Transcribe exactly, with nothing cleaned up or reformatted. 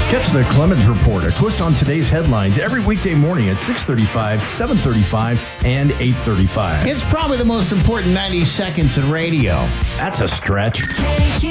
Catch the Clemens Report, a twist on today's headlines every weekday morning at six thirty-five, seven thirty-five, and eight thirty-five. It's probably the most important ninety seconds in radio. That's a stretch.